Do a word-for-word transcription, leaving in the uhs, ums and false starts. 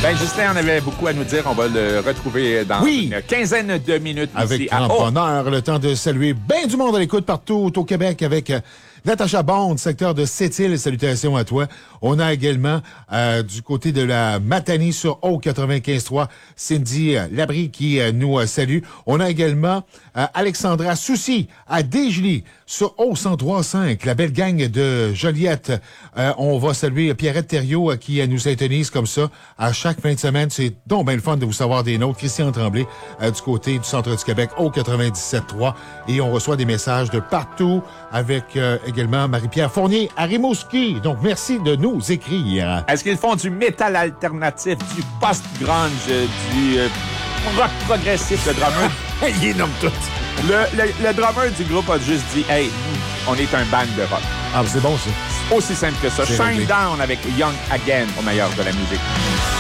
Ben, Justin en avait beaucoup à nous dire. On va le retrouver dans oui. une quinzaine de minutes. Avec ici grand à... oh. bonheur, le temps de saluer bien du monde à l'écoute partout au Québec avec euh, Natacha Bond, secteur de Sept-Îles. Salutations à toi. On a également euh, du côté de la Matanie sur Haut quatre-vingt-quinze trois, Cindy euh, Labrie qui euh, nous euh, salue. On a également euh, Alexandra Soucy à Desjolies sur Haut cent trois cinq, la belle gang de Joliette. Euh, on va saluer Pierrette Thériault euh, qui euh, nous intonise comme ça à chaque fin de semaine. C'est donc bien le fun de vous savoir des nôtres. Christian Tremblay euh, du côté du centre du Québec au quatre-vingt-dix-sept trois. Et on reçoit des messages de partout avec euh, également Marie-Pierre Fournier à Rimouski. Donc, merci de nous écrire. Est-ce qu'ils font du métal alternatif, du post-grunge, du euh, rock progressif, le drummer? Il est nomme tout. Le, le, le drummer du groupe a juste dit « Hey, on est un band de rock. » Ah, c'est bon, ça. Aussi simple que ça. C'est Shine réglé. Down avec Young Again au meilleur de la musique.